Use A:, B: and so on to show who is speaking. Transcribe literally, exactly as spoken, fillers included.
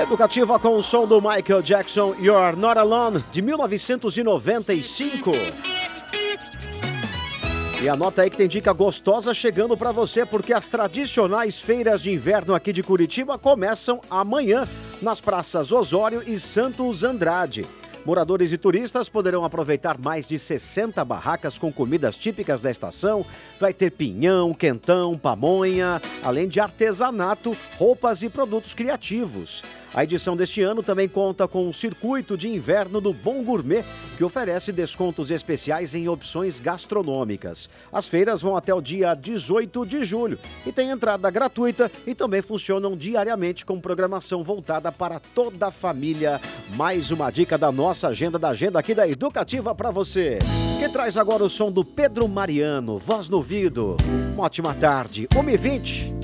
A: Educativa com o som do Michael Jackson, You're Not Alone, de mil novecentos e noventa e cinco. E anota aí que tem dica gostosa chegando para você, porque as tradicionais feiras de inverno aqui de Curitiba começam amanhã, nas praças Osório e Santos Andrade. Moradores e turistas poderão aproveitar mais de sessenta barracas com comidas típicas da estação. Vai ter pinhão, quentão, pamonha, além de artesanato, roupas e produtos criativos. A edição deste ano também conta com um circuito de inverno do Bom Gourmet, que oferece descontos especiais em opções gastronômicas. As feiras vão até o dia dezoito de julho e tem entrada gratuita e também funcionam diariamente com programação voltada para toda a família. Mais uma dica da nossa agenda, da agenda aqui da Educativa para você. Que traz agora o som do Pedro Mariano, voz no ouvido. Uma ótima tarde, uma e vinte.